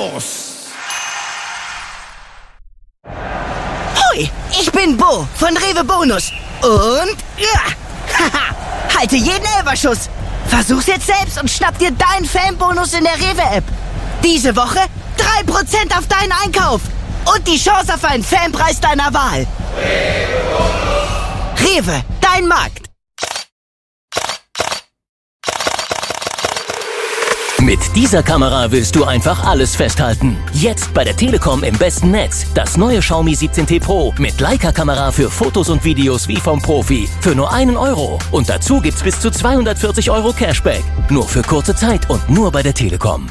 los! Hoi, ich bin Bo von Rewe Bonus. Und halte jeden Elferschuss. Versuch's jetzt selbst und schnapp dir deinen Fanbonus in der Rewe-App. Diese Woche 3% auf deinen Einkauf. Und die Chance auf einen Fanpreis deiner Wahl. Rewe, dein Markt. Mit dieser Kamera willst du einfach alles festhalten. Jetzt bei der Telekom im besten Netz. Das neue Xiaomi 17T Pro mit Leica-Kamera für Fotos und Videos wie vom Profi. Für nur 1 Euro. Und dazu gibt's bis zu 240 Euro Cashback. Nur für kurze Zeit und nur bei der Telekom.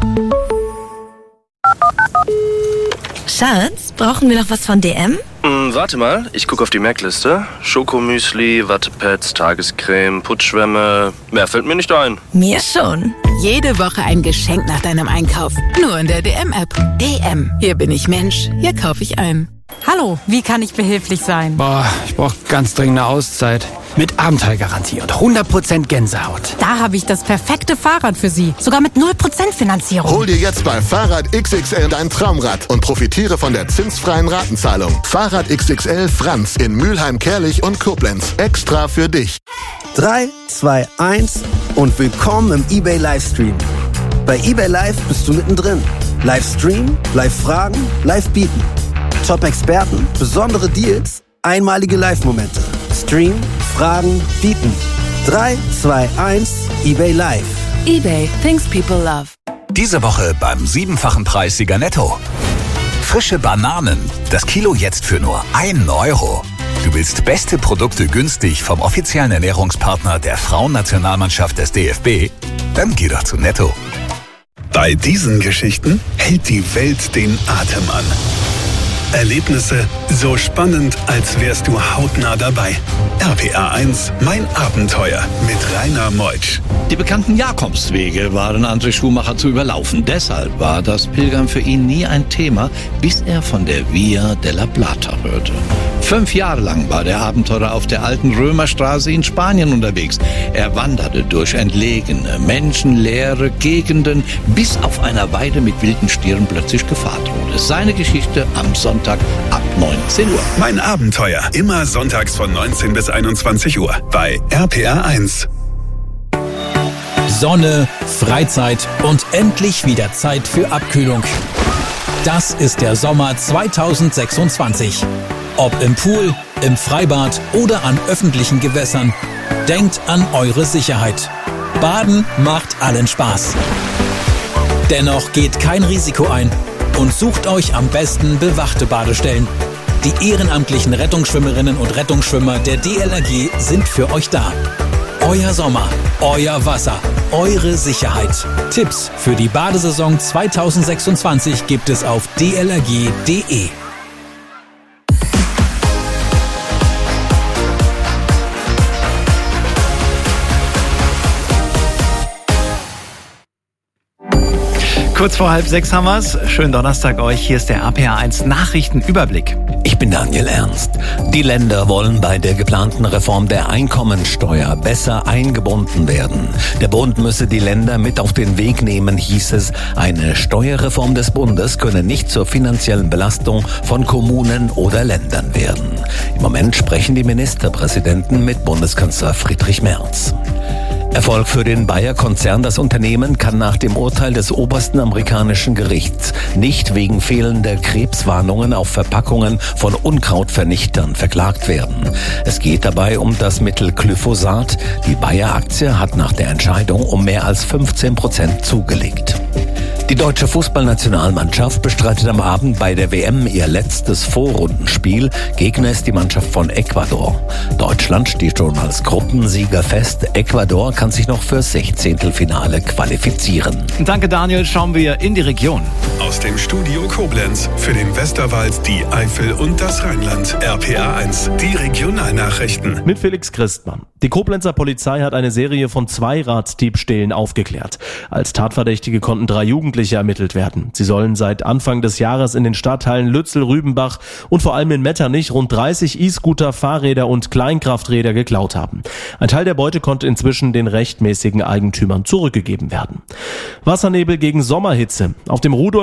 Schatz, brauchen wir noch was von DM? Warte mal, ich gucke auf die Merkliste. Schokomüsli, Wattepads, Tagescreme, Putzschwämme. Mehr fällt mir nicht ein. Mir schon. Jede Woche ein Geschenk nach deinem Einkauf. Nur in der DM-App. DM. Hier bin ich Mensch. Hier kaufe ich ein. Hallo, wie kann ich behilflich sein? Ich brauche ganz dringend eine Auszeit. Mit Abenteuergarantie und 100% Gänsehaut. Da habe ich das perfekte Fahrrad für Sie. Sogar mit 0% Finanzierung. Hol dir jetzt bei Fahrrad XXL dein Traumrad und profitiere von der zinsfreien Ratenzahlung. Fahrrad XXL Franz in Mülheim-Kerlich und Koblenz. Extra für dich. 3, 2, 1 und willkommen im eBay Livestream. Bei eBay Live bist du mittendrin. Livestream, Live-Fragen, Live-Bieten. Top-Experten, besondere Deals, einmalige Live-Momente. Stream, Fragen, bieten. 3, 2, 1, eBay Live. eBay, things people love. Diese Woche beim 7-fachen Preis Sieger Netto. Frische Bananen, das Kilo jetzt für nur 1 Euro. Du willst beste Produkte günstig vom offiziellen Ernährungspartner der Frauennationalmannschaft des DFB? Dann geh doch zu Netto. Bei diesen Geschichten hält die Welt den Atem an. Erlebnisse so spannend, als wärst du hautnah dabei. RPA 1, mein Abenteuer mit Rainer Meutsch. Die bekannten Jakobswege waren André Schumacher zu überlaufen. Deshalb war das Pilgern für ihn nie ein Thema, bis er von der Via della Plata hörte. 5 Jahre lang war der Abenteurer auf der alten Römerstraße in Spanien unterwegs. Er wanderte durch entlegene, menschenleere Gegenden, bis auf einer Weide mit wilden Stieren plötzlich Gefahr drohte. Seine Geschichte am Sonntag ab 19 Uhr. Mein Abenteuer, immer sonntags von 19 bis 21 Uhr bei RPA 1. Sonne, Freizeit und endlich wieder Zeit für Abkühlung. Das ist der Sommer 2026. Ob im Pool, im Freibad oder an öffentlichen Gewässern, denkt an eure Sicherheit. Baden macht allen Spaß. Dennoch geht kein Risiko ein und sucht euch am besten bewachte Badestellen. Die ehrenamtlichen Rettungsschwimmerinnen und Rettungsschwimmer der DLRG sind für euch da. Euer Sommer, euer Wasser, eure Sicherheit. Tipps für die Badesaison 2026 gibt es auf dlrg.de. Kurz vor 5:30 haben wir's. Schönen Donnerstag euch. Hier ist der RPA 1 Nachrichtenüberblick. Ich bin Daniel Ernst. Die Länder wollen bei der geplanten Reform der Einkommensteuer besser eingebunden werden. Der Bund müsse die Länder mit auf den Weg nehmen, hieß es. Eine Steuerreform des Bundes könne nicht zur finanziellen Belastung von Kommunen oder Ländern werden. Im Moment sprechen die Ministerpräsidenten mit Bundeskanzler Friedrich Merz. Erfolg für den Bayer-Konzern. Das Unternehmen kann nach dem Urteil des obersten amerikanischen Gerichts nicht wegen fehlender Krebswarnungen auf Verpackungen von Unkrautvernichtern verklagt werden. Es geht dabei um das Mittel Glyphosat. Die Bayer-Aktie hat nach der Entscheidung um mehr als 15% zugelegt. Die deutsche Fußballnationalmannschaft bestreitet am Abend bei der WM ihr letztes Vorrundenspiel. Gegner ist die Mannschaft von Ecuador. Deutschland steht schon als Gruppensieger fest. Ecuador kann sich noch fürs 16. qualifizieren. Danke Daniel, schauen wir in die Region. Aus dem Studio Koblenz für den Westerwald, die Eifel und das Rheinland. RPA 1, die Regionalnachrichten. Mit Felix Christmann. Die Koblenzer Polizei hat eine Serie von Zweiradsdiebstählen aufgeklärt. Als Tatverdächtige konnten 3 Jugendliche ermittelt werden. Sie sollen seit Anfang des Jahres in den Stadtteilen Lützel, Rübenbach und vor allem in Metternich rund 30 E-Scooter, Fahrräder und Kleinkrafträder geklaut haben. Ein Teil der Beute konnte inzwischen den rechtmäßigen Eigentümern zurückgegeben werden. Wassernebel gegen Sommerhitze. Auf dem Rudolf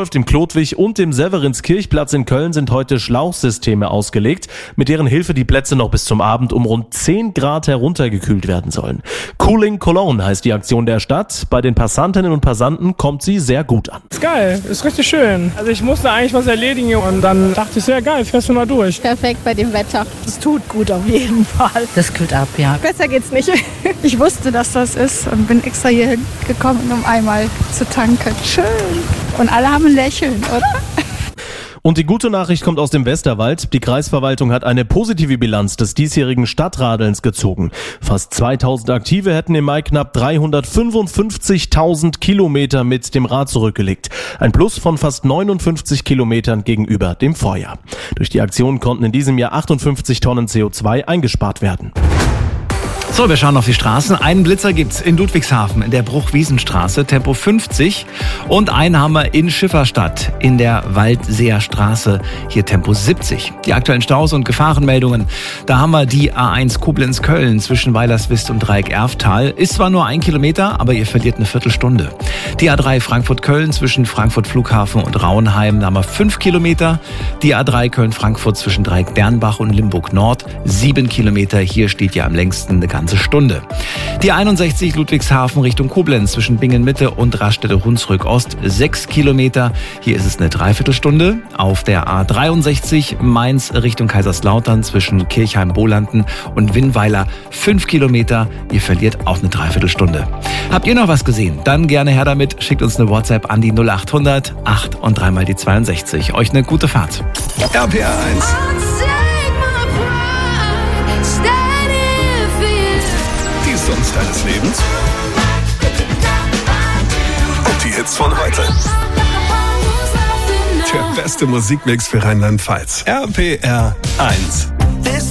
Rudolf, dem Klotwig und dem Severinskirchplatz in Köln sind heute Schlauchsysteme ausgelegt, mit deren Hilfe die Plätze noch bis zum Abend um rund 10 Grad heruntergekühlt werden sollen. Cooling Cologne heißt die Aktion der Stadt. Bei den Passantinnen und Passanten kommt sie sehr gut an. Ist geil, ist richtig schön. Also ich musste eigentlich was erledigen und dann dachte ich, sehr geil, fährst du mal durch. Perfekt bei dem Wetter. Es tut gut auf jeden Fall. Das kühlt ab, ja. Besser geht's nicht. Ich wusste, dass das ist und bin extra hier gekommen, um einmal zu tanken. Schön. Und alle haben ein Lächeln, oder? Und die gute Nachricht kommt aus dem Westerwald. Die Kreisverwaltung hat eine positive Bilanz des diesjährigen Stadtradelns gezogen. Fast 2000 Aktive hätten im Mai knapp 355.000 Kilometer mit dem Rad zurückgelegt. Ein Plus von fast 59 Kilometern gegenüber dem Vorjahr. Durch die Aktion konnten in diesem Jahr 58 Tonnen CO2 eingespart werden. So, wir schauen auf die Straßen. Einen Blitzer gibt's in Ludwigshafen in der Bruchwiesenstraße, Tempo 50. Und einen haben wir in Schifferstadt in der Waldseer Straße, hier Tempo 70. Die aktuellen Staus und Gefahrenmeldungen, da haben wir die A1 Koblenz-Köln zwischen Weilerswist und Dreieck-Erftal. Ist zwar nur 1 Kilometer, aber ihr verliert eine Viertelstunde. Die A3 Frankfurt-Köln zwischen Frankfurt Flughafen und Rauenheim, da haben wir 5 Kilometer. Die A3 Köln-Frankfurt zwischen Dreieck-Bernbach und Limburg-Nord, 7 Kilometer. Hier steht ja am längsten eine ganze Stunde. Die 61 Ludwigshafen Richtung Koblenz zwischen Bingen-Mitte und Raststätte-Hunsrück-Ost, 6 Kilometer. Hier ist es eine Dreiviertelstunde. Auf der A63 Mainz Richtung Kaiserslautern zwischen Kirchheim-Bolanden und Winnweiler, 5 Kilometer. Ihr verliert auch eine Dreiviertelstunde. Habt ihr noch was gesehen? Dann gerne her damit. Schickt uns eine WhatsApp an die 0800 8 und 3 mal die 62. Euch eine gute Fahrt. RPR 1. Sonst deines Lebens und die Hits von heute. Der beste Musikmix für Rheinland-Pfalz. RPR 1.